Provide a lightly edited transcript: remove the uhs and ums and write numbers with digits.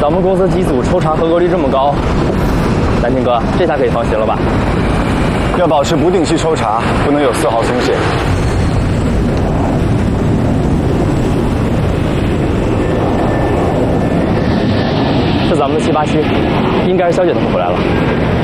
咱们公司机组抽查合格率这么高，南青哥，这下可以放心了吧？ 要保持不定期抽查，不能有丝毫松懈。 是咱们的787，应该是肖姐他们回来了。